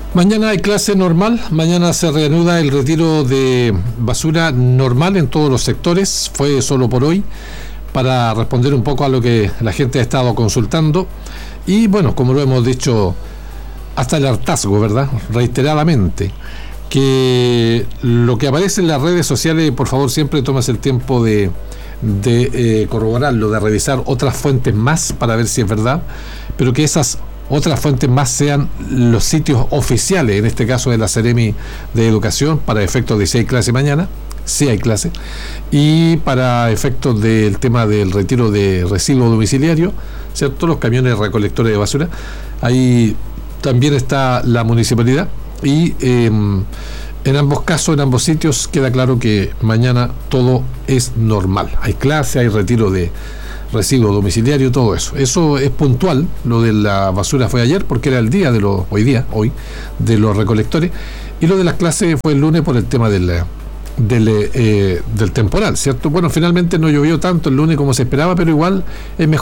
Mañana hay clase normal, mañana se reanuda el retiro de basura normal en todos los sectores, fue solo por hoy, para responder un poco a lo que la gente ha estado consultando. Y bueno, como lo hemos dicho hasta el hartazgo, ¿verdad? Reiteradamente, que lo que aparece en las redes sociales, por favor, siempre tomas el tiempo de corroborarlo, de revisar otras fuentes más para ver si es verdad, pero que esas otras fuentes más sean los sitios oficiales, en este caso de la Seremi de Educación, para efectos de si hay clase mañana, si hay clase, y para efectos del tema del retiro de residuos domiciliarios, ¿cierto? Los camiones recolectores de basura, ahí también está la municipalidad, y en ambos casos, en ambos sitios, queda claro que mañana todo es normal. Hay clase, hay retiro de residuos domiciliarios, todo eso. Eso es puntual. Lo de la basura fue ayer, porque era el día de los, hoy, de los recolectores. Y lo de las clases fue el lunes por el tema del temporal, ¿cierto? Bueno, finalmente no llovió tanto el lunes como se esperaba, pero igual es mejor